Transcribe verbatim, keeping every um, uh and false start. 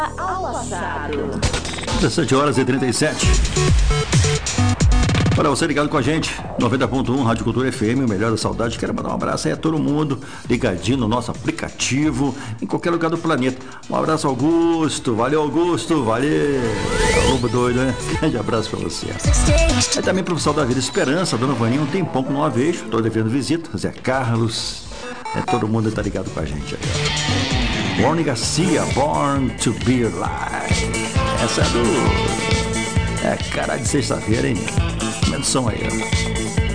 Ao passado. dezessete horas e trinta e sete. Olha, você ligado com a gente, noventa ponto um, Rádio Cultura F M, o melhor da saudade. Quero mandar um abraço aí a todo mundo ligadinho no nosso aplicativo, em qualquer lugar do planeta. Um abraço, Augusto. Valeu, Augusto. Valeu. Lobo doido, né? Grande abraço pra você. Aí também pro pessoal da Vida Esperança, Dona Vaninha, um tempão que não a vejo. Tô devendo visita. Zé Carlos. É, todo mundo tá ligado com a gente aí. Warren Garcia, Born to Be Alive. Essa é do... É cara de sexta-feira, hein? Menção aí, ó.